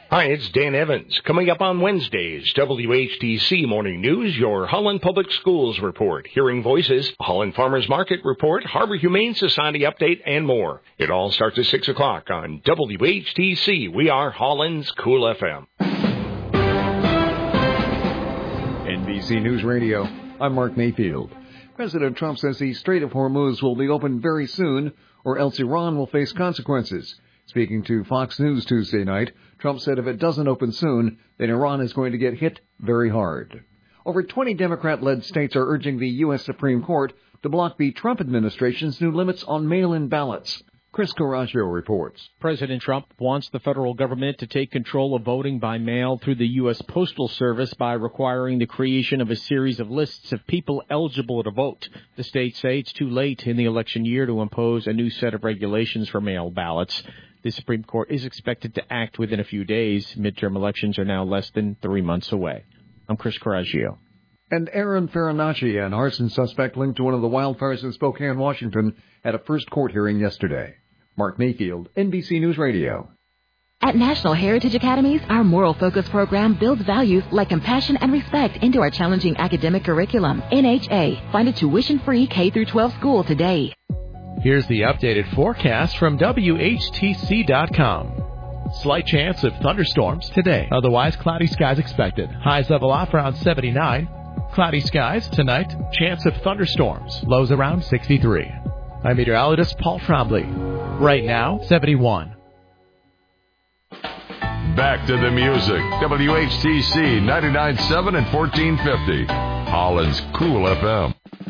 Hi, it's Dan Evans. Coming up on Wednesdays, WHTC Morning News, your Holland Public Schools report, Hearing Voices, Holland Farmers Market report, Harbor Humane Society update, and more. It all starts at 6 o'clock on WHTC. We are Holland's Cool FM. NBC News Radio, I'm Mark Mayfield. President Trump says the Strait of Hormuz will be opened very soon, or else Iran will face consequences. Speaking to Fox News Tuesday night, Trump said if it doesn't open soon, then Iran is going to get hit very hard. Over 20 Democrat-led states are urging the U.S. Supreme Court to block the Trump administration's new limits on mail-in ballots. Chris Coraggio reports. President Trump wants the federal government to take control of voting by mail through the U.S. Postal Service by requiring the creation of a series of lists of people eligible to vote. The states say it's too late in the election year to impose a new set of regulations for mail ballots. The Supreme Court is expected to act within a few days. Midterm elections are now less than 3 months away. I'm Chris Coraggio. And Aaron Farinacci, an arson suspect linked to one of the wildfires in Spokane, Washington, had a first court hearing yesterday. Mark Mayfield, NBC News Radio. At National Heritage Academies, our Moral Focus program builds values like compassion and respect into our challenging academic curriculum. NHA. Find a tuition-free K-12 school today. Here's the updated forecast from WHTC.com. Slight chance of thunderstorms today. Otherwise, cloudy skies expected. Highs level off around 79. Cloudy skies tonight. Chance of thunderstorms. Lows around 63. I'm meteorologist Paul Trombley. Right now, 71. Back to the music. WHTC 99.7 and 1450. Holland's Cool FM.